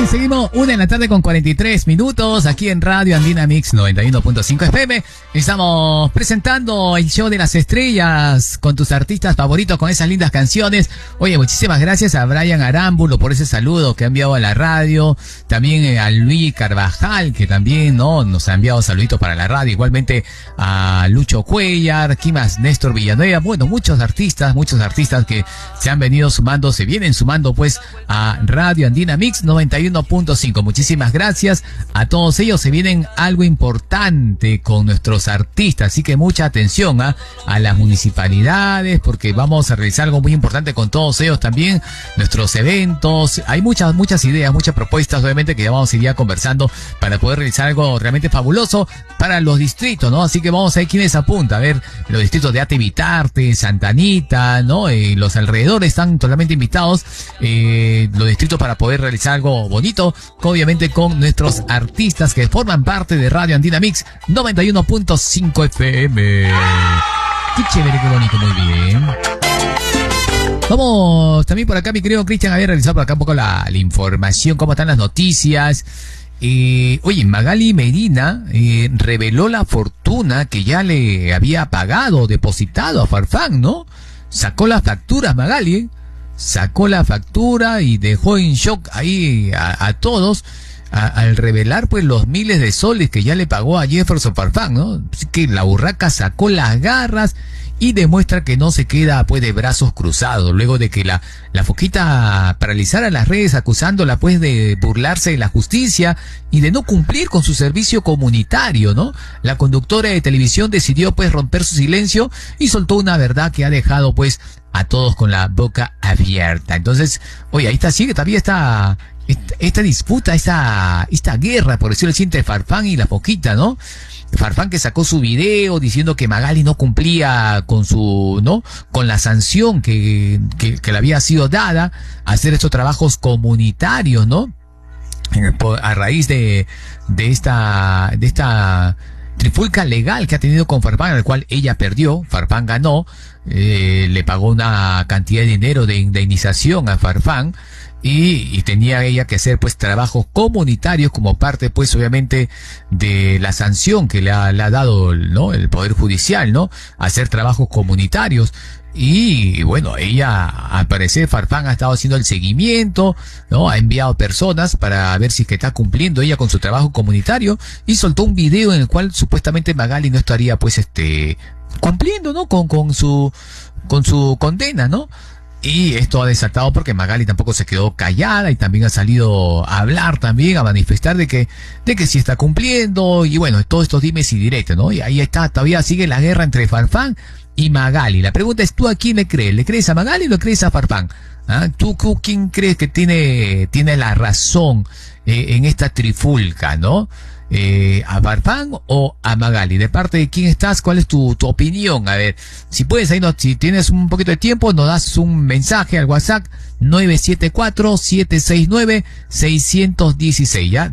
seguimos 1:43 aquí en Radio Andina Mix 91.5 FM. Estamos presentando el show de las estrellas con tus artistas favoritos, con esas lindas canciones. Oye, muchísimas gracias a Brian Arámbulo por ese saludo que ha enviado a la radio. También a Luis Carvajal, que también nos ha enviado saluditos para la radio. Igualmente a Lucho Cuellar, ¿quién más? Néstor Villanueva. Bueno, muchos artistas que se han venido sumando, se vienen sumando pues a Radio Andina Mix 91.5. Muchísimas gracias a todos ellos. Se vienen algo importante con nuestros artistas, así que mucha atención a las municipalidades, porque vamos a realizar algo muy importante con todos ellos también, nuestros eventos. Hay muchas ideas, muchas propuestas, obviamente, que ya vamos a ir conversando para poder realizar algo realmente fabuloso para los distritos, ¿no? Así que vamos a ver quiénes apuntan. A ver, los distritos de Ate Vitarte, Santa Anita, ¿no? Los alrededores están totalmente invitados, los distritos, para poder realizar algo bonito, obviamente con nuestros artistas que forman parte de Radio Andina Mix 91.5 FM. Qué chévere, qué bonito, muy bien. Vamos también por acá, mi querido Cristian, había realizado por acá un poco la información, cómo están las noticias. Oye, Magali Medina reveló la fortuna que ya le había pagado, depositado a Farfán, ¿no? Sacó las facturas, Magali, sacó la factura y dejó en shock ahí a todos al revelar pues los miles de soles que ya le pagó a Jefferson Farfán, ¿no? Así que la urraca sacó las garras y demuestra que no se queda pues de brazos cruzados, luego de que la foquita paralizara las redes acusándola pues de burlarse de la justicia y de no cumplir con su servicio comunitario, ¿no? La conductora de televisión decidió pues romper su silencio y soltó una verdad que ha dejado pues a todos con la boca abierta. Entonces, oye, ahí está, sigue todavía esta disputa, esta guerra, por decirlo así, entre Farfán y la foquita, ¿no? Farfán, que sacó su video diciendo que Magali no cumplía con con la sanción que le había sido dada a hacer estos trabajos comunitarios, ¿no? A raíz de esta trifulca legal que ha tenido con Farfán, al cual ella perdió, Farfán ganó, le pagó una cantidad de dinero de indemnización a Farfán, y tenía ella que hacer pues trabajos comunitarios como parte pues obviamente de la sanción que le ha dado, ¿no?, el Poder Judicial, ¿no?, hacer trabajos comunitarios. Y bueno, ella, al parecer, Farfán ha estado haciendo el seguimiento, ¿no? Ha enviado personas para ver si es que está cumpliendo ella con su trabajo comunitario, y soltó un video en el cual supuestamente Magali no estaría pues cumpliendo, ¿no?, con su condena, ¿no? Y esto ha desatado porque Magali tampoco se quedó callada y también ha salido a hablar también, a manifestar de que sí está cumpliendo, y bueno, todos estos dimes y diretes, ¿no? Y ahí está, todavía sigue la guerra entre Farfán y Magali. La pregunta es, ¿tú a quién le crees? ¿Le crees a Magali o le crees a Farfán? ¿Ah? ¿Tú quién crees que tiene la razón en esta trifulca, ¿no? ¿A Farfán o a Magali? ¿De parte de quién estás? ¿Cuál es tu opinión? A ver, si puedes, ahí si tienes un poquito de tiempo, nos das un mensaje al WhatsApp 974-769-616, ¿ya?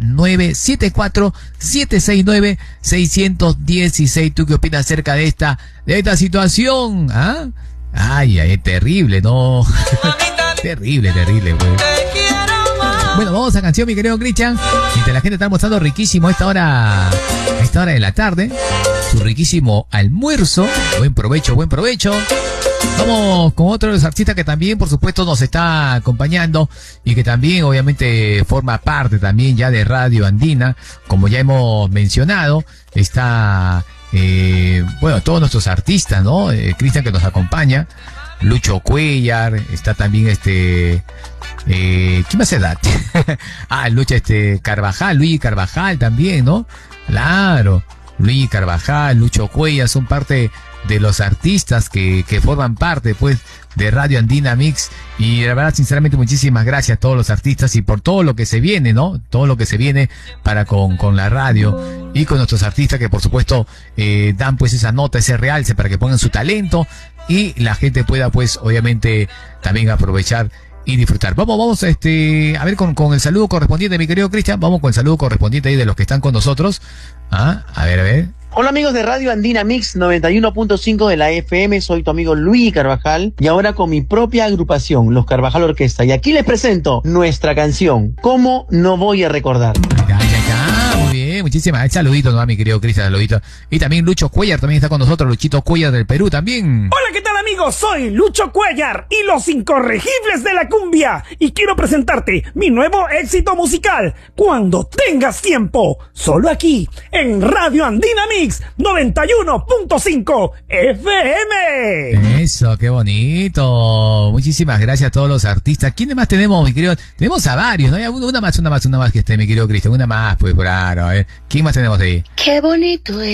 974-769-616. ¿Tú qué opinas acerca de esta situación? ¿Ah? Ay, terrible, ¿no? terrible, güey. Bueno, vamos a canción, mi querido Cristian. Mientras la gente está almorzando riquísimo a esta hora de la tarde, su riquísimo almuerzo. Buen provecho. Vamos con otro de los artistas que también, por supuesto, nos está acompañando y que también, obviamente, forma parte también ya de Radio Andina. Como ya hemos mencionado, está, todos nuestros artistas, ¿no? Cristian, que nos acompaña. Lucho Cuellar, está también ¿quién más se da? Luis Carvajal también, ¿no? Claro, Luis Carvajal, Lucho Cuellar son parte de los artistas que forman parte, pues, de Radio Andina Mix. Y la verdad, sinceramente, muchísimas gracias a todos los artistas y por todo lo que se viene, ¿no? Todo lo que se viene para con la radio y con nuestros artistas que, por supuesto, dan pues esa nota, ese realce para que pongan su talento y la gente pueda, pues, obviamente, también aprovechar y disfrutar. Vamos a ver con el saludo correspondiente, mi querido Cristian. Vamos con el saludo correspondiente ahí de los que están con nosotros. A ver. Hola amigos de Radio Andina Mix 91.5 de la FM, soy tu amigo Luis Carvajal y ahora con mi propia agrupación, Los Carvajal Orquesta. Y aquí les presento nuestra canción, ¿Cómo no voy a recordar? Muy bien, muchísimas saluditos, ¿no? A mi querido Cristian, saluditos. Y también Lucho Cuellar también está con nosotros, Luchito Cuellar del Perú también. Hola, ¿qué tal amigos? Soy Lucho Cuellar y los incorregibles de la cumbia. Y quiero presentarte mi nuevo éxito musical, Cuando tengas tiempo. Solo aquí, en Radio Andina Mix 91.5 FM. Eso, qué bonito. Muchísimas gracias a todos los artistas. ¿Quiénes más tenemos, mi querido? Tenemos a varios, ¿no? Hay una más que esté, mi querido Cristian. Una más, pues, por ahora. A ver, ¿quién más tenemos ahí? Qué bonito es.